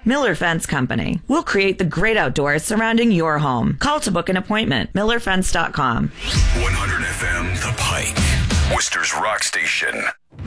Miller Fence Company. We'll create the great outdoors surrounding your home. Call to book an appointment. MillerFence.com. 100 FM The Pike, Worcester's rock station.